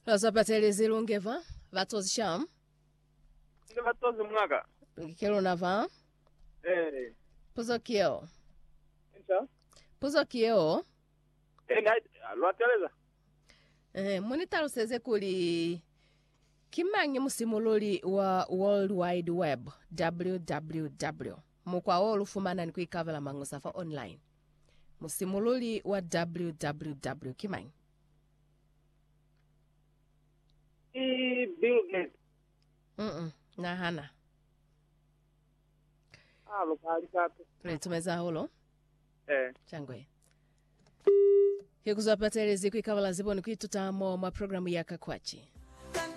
Lazapatele zilungeva vatozisham Ndio vatozi mwaka. kero nava puzo kieo Ncha? puzo kieo Na lwateleza. monitaro seze kuli kimanyi musimululi wa World Wide Web www mukwa olufumana nikuikavela mangusafa online musimululi wa www kimanyi Bill Gates. na hana Lukali kato. letumeza holo changwe hikuzapatelezi kuikavela ziboni kuitutamo mwa programu ya kakwachi